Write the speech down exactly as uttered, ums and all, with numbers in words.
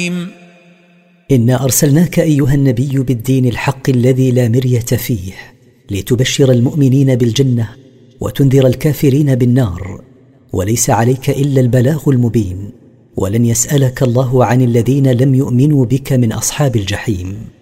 إنا أرسلناك أيها النبي بالدين الحق الذي لا مرية فيه، لتبشر المؤمنين بالجنة وتنذر الكافرين بالنار، وليس عليك إلا البلاغ المبين، ولن يسألك الله عن الذين لم يؤمنوا بك من أصحاب الجحيم.